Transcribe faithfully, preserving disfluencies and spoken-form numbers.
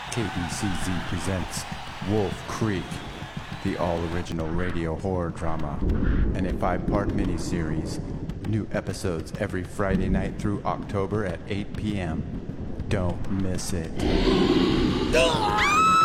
K B C Z presents Wolf Creek, the all-original radio horror drama, and a five-part miniseries. New episodes every Friday night through October at eight p.m. Don't miss it.